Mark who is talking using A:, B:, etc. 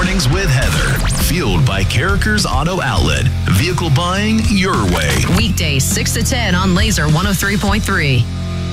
A: Mornings with Heather. Fueled by Carrickers Auto Outlet. Vehicle buying your way.
B: Weekdays 6 to 10 on Laser 103.3.